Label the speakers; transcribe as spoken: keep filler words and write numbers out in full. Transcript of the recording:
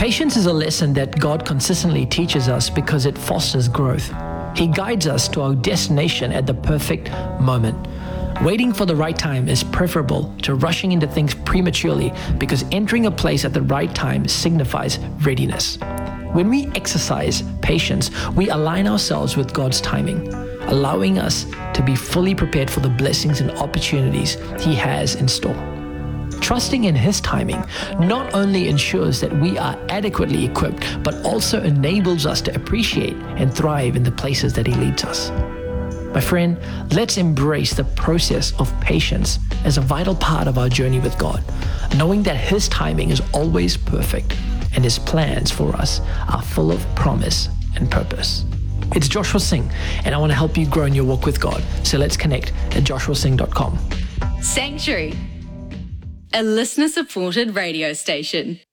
Speaker 1: Patience is a lesson that God consistently teaches us because it fosters growth. He guides us to our destination at the perfect moment. Waiting for the right time is preferable to rushing into things prematurely because entering a place at the right time signifies readiness. When we exercise patience, we align ourselves with God's timing, allowing us to be fully prepared for the blessings and opportunities He has in store. Trusting in His timing not only ensures that we are adequately equipped, but also enables us to appreciate and thrive in the places that He leads us. My friend, let's embrace the process of patience as a vital part of our journey with God, knowing that His timing is always perfect and His plans for us are full of promise and purpose. It's Joshua Singh, and I want to help you grow in your walk with God. So let's connect at joshua singh dot com.
Speaker 2: Sanctuary, a listener-supported radio station.